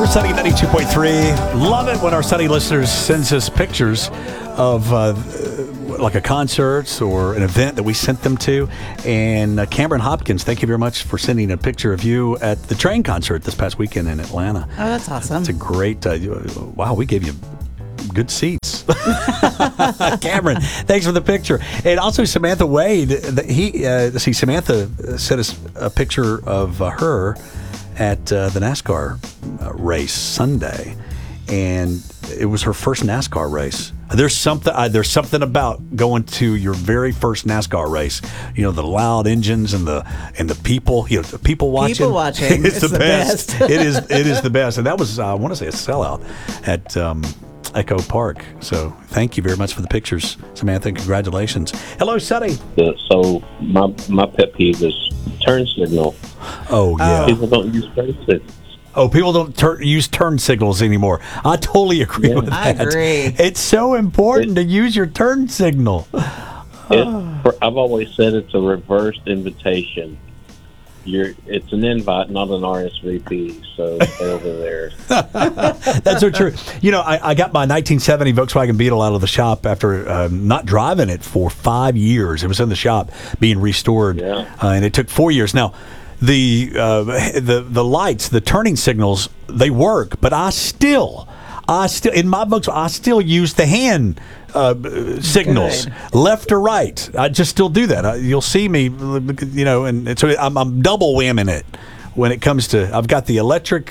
We're Sunny 92.3. Love it when our Sunny listeners sends us pictures of like a concert or an event that we sent them to. And Cameron Hopkins, thank you very much for sending a picture of you at the Train concert this past weekend in Atlanta. Oh, that's awesome. It's a great, wow, we gave you good seats. Cameron, thanks for the picture. And also Samantha Wade, Samantha sent us a picture of her at the NASCAR race Sunday, and it was her first NASCAR race. There's something about going to your very first NASCAR race. You know, the loud engines and the people. You know, the people watching. People watching. It's the best. It is the best. And that was I want to say a sellout at Echo Park. So thank you very much for the pictures, Samantha, and congratulations. Hello, Sonny. So my pet peeve is turn signal. Oh, yeah. People don't use turn signals. Oh, people don't use turn signals anymore. I totally agree with that. I agree. It's so important to use your turn signal. I've always said it's a reversed invitation. It's an invite, not an RSVP. So stay over there. That's so true. You know, I got my 1970 Volkswagen Beetle out of the shop after not driving it for 5 years. It was in the shop being restored, and it took 4 years. Now, the lights, the turning signals, they work, but I still in my Volkswagen, I still use the hand signals, left or right. I just still do that. You'll see me, you know, and so I'm double whamming it when it comes to. I've got the electric,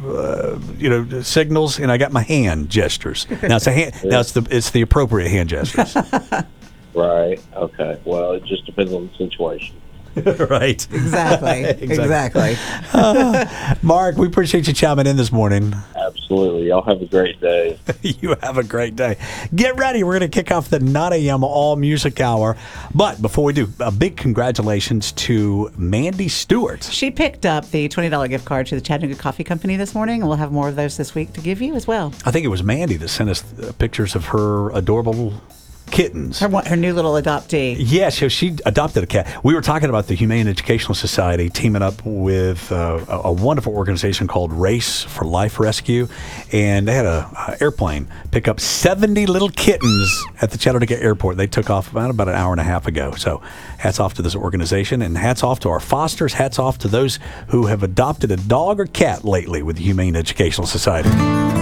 signals, and I got my hand gestures. Now it's a hand. Now it's the appropriate hand gestures. Right. Okay. Well, it just depends on the situation. Right. Exactly. Mark, we appreciate you chiming in this morning. Absolutely. Y'all have a great day. You have a great day. Get ready. We're going to kick off the 9 a.m. All Music Hour. But before we do, a big congratulations to Mandy Stewart. She picked up the $20 gift card to the Chattanooga Coffee Company this morning, and we'll have more of those this week to give you as well. I think it was Mandy that sent us pictures of her adorable kittens. Her new little adoptee. Yeah, so she adopted a cat. We were talking about the Humane Educational Society teaming up with a wonderful organization called Race for Life Rescue, and they had a airplane pick up 70 little kittens at the Chattanooga airport. They took off about an hour and a half ago. So hats off to this organization, and hats off to our fosters. Hats off to those who have adopted a dog or cat lately with the Humane Educational Society.